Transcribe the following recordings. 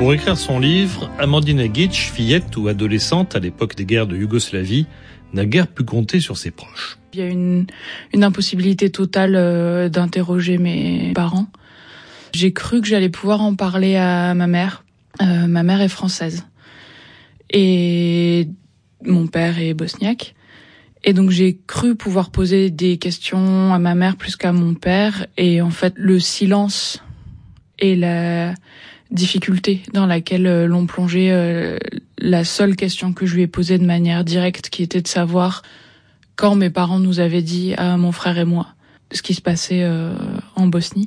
Pour écrire son livre, Amandine Agic, fillette ou adolescente à l'époque des guerres de Yougoslavie, n'a guère pu compter sur ses proches. Il y a une impossibilité totale d'interroger mes parents. J'ai cru que j'allais pouvoir en parler à ma mère. Ma mère est française. Et mon père est bosniaque. Et donc j'ai cru pouvoir poser des questions à ma mère plus qu'à mon père. Et en fait, le silence et la difficulté dans laquelle l'on plongeait la seule question que je lui ai posée de manière directe, qui était de savoir quand mes parents nous avaient dit à mon frère et moi ce qui se passait en Bosnie.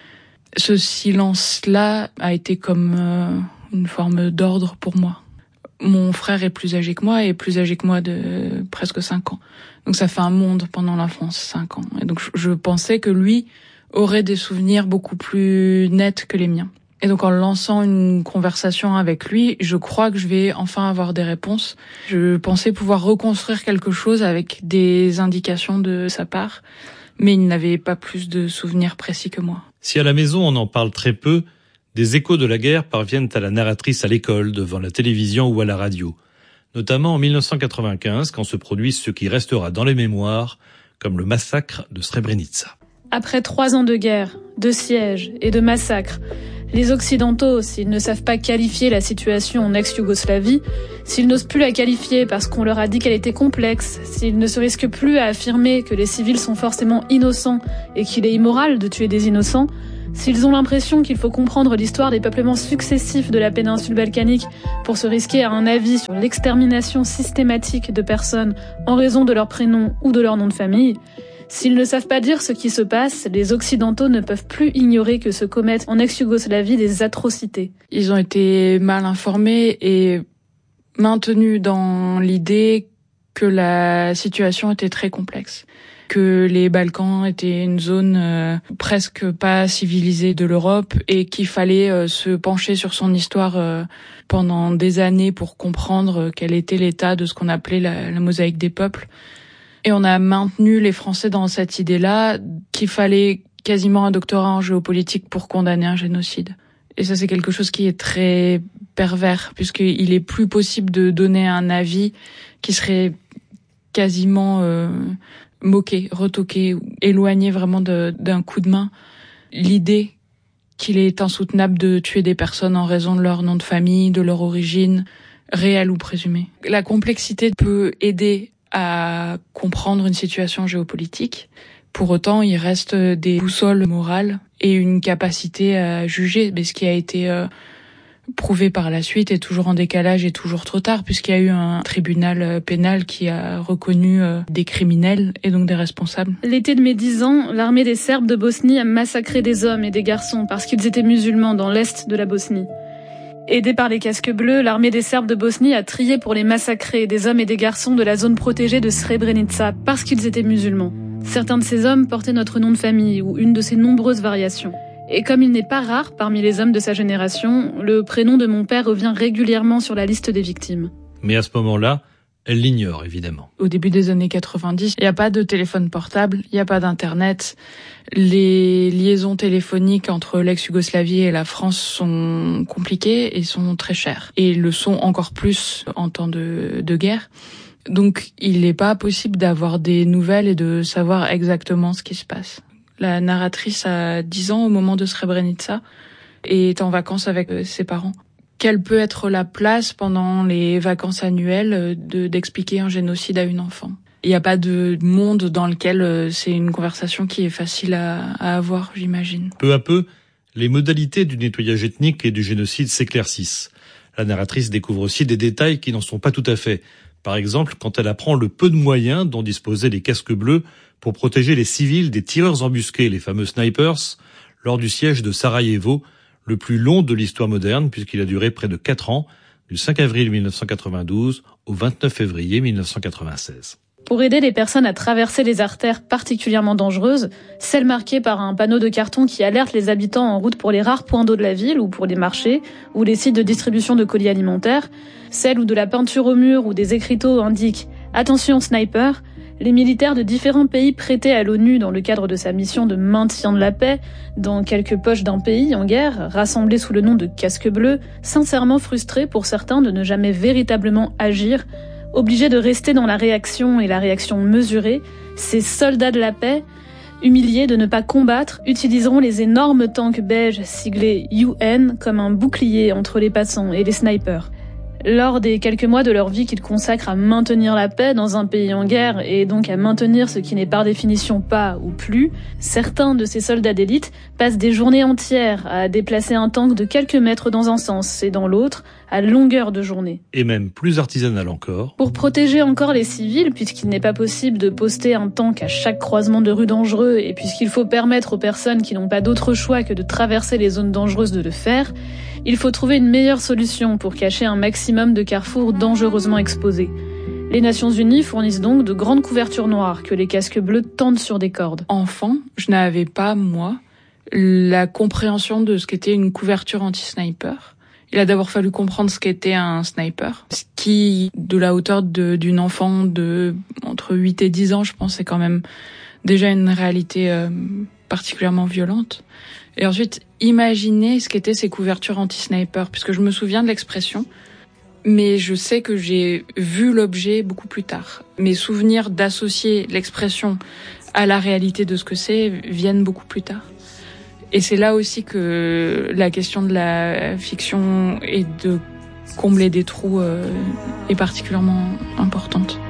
Ce silence-là a été comme une forme d'ordre pour moi. Mon frère est plus âgé que moi et plus âgé que moi de presque 5 ans. Donc ça fait un monde pendant l'enfance, 5 ans. Et donc je pensais que lui aurait des souvenirs beaucoup plus nets que les miens. Et donc en lançant une conversation avec lui, je crois que je vais enfin avoir des réponses. Je pensais pouvoir reconstruire quelque chose avec des indications de sa part, mais il n'avait pas plus de souvenirs précis que moi. Si à la maison on en parle très peu, des échos de la guerre parviennent à la narratrice à l'école, devant la télévision ou à la radio. Notamment en 1995, quand se produit ce qui restera dans les mémoires, comme le massacre de Srebrenica. Après 3 ans de guerre, de siège et de massacres, les Occidentaux, s'ils ne savent pas qualifier la situation en ex-Yougoslavie, s'ils n'osent plus la qualifier parce qu'on leur a dit qu'elle était complexe, s'ils ne se risquent plus à affirmer que les civils sont forcément innocents et qu'il est immoral de tuer des innocents, s'ils ont l'impression qu'il faut comprendre l'histoire des peuplements successifs de la péninsule balkanique pour se risquer à un avis sur l'extermination systématique de personnes en raison de leur prénom ou de leur nom de famille, s'ils ne savent pas dire ce qui se passe, les Occidentaux ne peuvent plus ignorer que se commettent en ex-Yougoslavie des atrocités. Ils ont été mal informés et maintenus dans l'idée que la situation était très complexe, que les Balkans étaient une zone presque pas civilisée de l'Europe et qu'il fallait se pencher sur son histoire pendant des années pour comprendre quel était l'état de ce qu'on appelait la mosaïque des peuples. Et on a maintenu les Français dans cette idée-là qu'il fallait quasiment un doctorat en géopolitique pour condamner un génocide. Et ça, c'est quelque chose qui est très pervers, puisqu'il est plus possible de donner un avis qui serait quasiment moqué, retoqué, éloigné vraiment d'un coup de main. L'idée qu'il est insoutenable de tuer des personnes en raison de leur nom de famille, de leur origine, réelle ou présumée. La complexité peut aider à comprendre une situation géopolitique. Pour autant, il reste des boussoles morales et une capacité à juger, mais ce qui a été prouvé par la suite est toujours en décalage et toujours trop tard, puisqu'il y a eu un tribunal pénal qui a reconnu des criminels et donc des responsables. L'été de mes 10 ans, l'armée des Serbes de Bosnie a massacré des hommes et des garçons parce qu'ils étaient musulmans dans l'est de la Bosnie. Aidée par les casques bleus, l'armée des Serbes de Bosnie a trié pour les massacrer des hommes et des garçons de la zone protégée de Srebrenica parce qu'ils étaient musulmans. Certains de ces hommes portaient notre nom de famille ou une de ses nombreuses variations. Et comme il n'est pas rare parmi les hommes de sa génération, le prénom de mon père revient régulièrement sur la liste des victimes. Mais à ce moment-là, elle l'ignore évidemment. Au début des années 90, il n'y a pas de téléphone portable, il n'y a pas d'internet. Les liaisons téléphoniques entre l'ex-Yougoslavie et la France sont compliquées et sont très chères. Et le sont encore plus en temps de guerre. Donc il n'est pas possible d'avoir des nouvelles et de savoir exactement ce qui se passe. La narratrice a 10 ans au moment de Srebrenica et est en vacances avec ses parents. Quelle peut être la place pendant les vacances annuelles d'expliquer un génocide à une enfant? Il n'y a pas de monde dans lequel c'est une conversation qui est facile à avoir, j'imagine. Peu à peu, les modalités du nettoyage ethnique et du génocide s'éclaircissent. La narratrice découvre aussi des détails qui n'en sont pas tout à fait. Par exemple, quand elle apprend le peu de moyens dont disposaient les casques bleus pour protéger les civils des tireurs embusqués, les fameux snipers, lors du siège de Sarajevo, le plus long de l'histoire moderne puisqu'il a duré près de 4 ans, du 5 avril 1992 au 29 février 1996. Pour aider les personnes à traverser les artères particulièrement dangereuses, celles marquées par un panneau de carton qui alerte les habitants en route pour les rares points d'eau de la ville ou pour les marchés ou les sites de distribution de colis alimentaires, celles où de la peinture au mur ou des écriteaux indiquent « Attention sniper », Les militaires de différents pays prêtés à l'ONU dans le cadre de sa mission de maintien de la paix, dans quelques poches d'un pays en guerre, rassemblés sous le nom de casques bleus, sincèrement frustrés pour certains de ne jamais véritablement agir, obligés de rester dans la réaction et la réaction mesurée, ces soldats de la paix, humiliés de ne pas combattre, utiliseront les énormes tanks beiges siglés UN comme un bouclier entre les passants et les snipers. Lors des quelques mois de leur vie qu'ils consacrent à maintenir la paix dans un pays en guerre et donc à maintenir ce qui n'est par définition pas ou plus, certains de ces soldats d'élite passent des journées entières à déplacer un tank de quelques mètres dans un sens et dans l'autre, à longueur de journée. Et même plus artisanal encore. Pour protéger encore les civils, puisqu'il n'est pas possible de poster un tank à chaque croisement de rue dangereux et puisqu'il faut permettre aux personnes qui n'ont pas d'autre choix que de traverser les zones dangereuses de le faire, il faut trouver une meilleure solution pour cacher un maximum de carrefours dangereusement exposés. Les Nations Unies fournissent donc de grandes couvertures noires que les casques bleus tendent sur des cordes. Enfant, je n'avais pas, moi, la compréhension de ce qu'était une couverture anti-sniper. Il a d'abord fallu comprendre ce qu'était un sniper, ce qui, de la hauteur d'une enfant de entre 8 et 10 ans, je pense, c'est quand même déjà une réalité particulièrement violente. Et ensuite, imaginer ce qu'étaient ces couvertures anti-sniper, puisque je me souviens de l'expression, mais je sais que j'ai vu l'objet beaucoup plus tard. Mes souvenirs d'associer l'expression à la réalité de ce que c'est viennent beaucoup plus tard. Et c'est là aussi que la question de la fiction et de combler des trous est particulièrement importante.